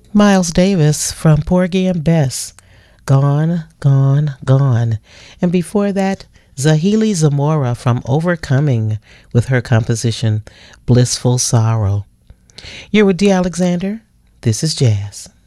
Miles Davis from Porgy and Bess, Gone, Gone, Gone. And before that, Zahili Zamora from Overcoming with her composition Blissful Sorrow. You're with D. Alexander. This is Jazz.